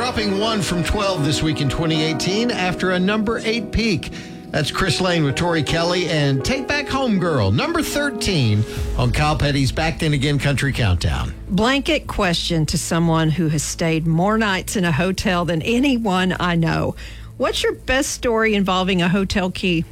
dropping 1 from 12 this week in 2018 after a number 8 peak. That's Chris Lane with Tori Kelly and Take Back Home Girl, number 13 on Kyle Petty's Back Then Again Country Countdown. Blanket question to someone who has stayed more nights in a hotel than anyone I know. What's your best story involving a hotel key?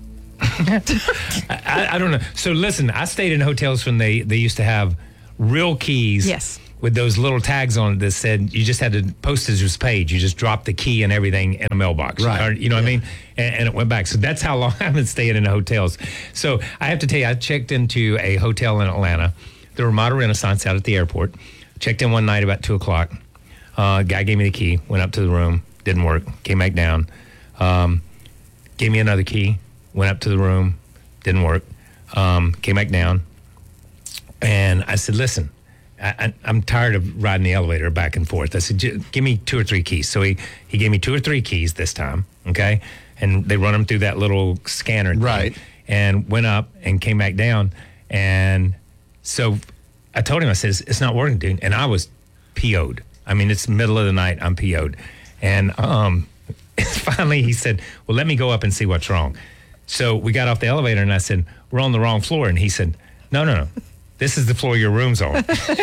I don't know. So listen, I stayed in hotels when they used to have real keys. Yes. With those little tags on it that said you just had to postage was paid. You just dropped the key and everything in a mailbox. Right. Or, you know what I mean? And it went back. So that's how long I've been staying in hotels. So I have to tell you, I checked into a hotel in Atlanta, the Ramada Renaissance out at the airport. Checked in one night about 2 o'clock. Guy gave me the key, went up to the room, didn't work, came back down. Gave me another key, went up to the room, didn't work, came back down. And I said, listen, I'm tired of riding the elevator back and forth. I said, give me 2 or 3 keys. So he gave me 2 or 3 keys this time, okay? And they run them through that little scanner thing. Right. And went up and came back down. And so I told him, I said, it's not working, dude. And I was PO'd. I mean, it's the middle of the night, I'm PO'd. And finally he said, well, let me go up and see what's wrong. So we got off the elevator and I said, we're on the wrong floor. And he said, no. This is the floor your room's on.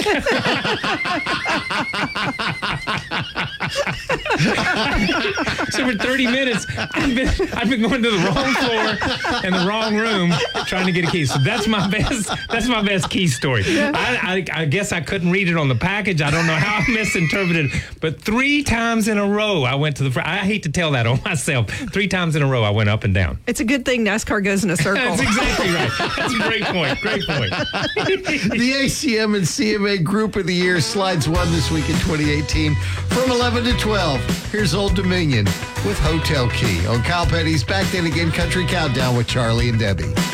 So for 30 minutes, I've been going to the wrong floor and the wrong room trying to get a key. So that's my best key story. I guess I couldn't read it on the package. I don't know how I misinterpreted it. But 3 times in a row, I went to the front. I hate to tell that on myself. 3 times in a row, I went up and down. It's a good thing NASCAR goes in a circle. That's exactly right. That's a great point. Great point. The ACM and CMA Group of the Year slides 1 this week in 2018 from 11 to 12. Here's Old Dominion with Hotel Key on Kyle Petty's Back Then Again Country Countdown with Charlie and Debbie.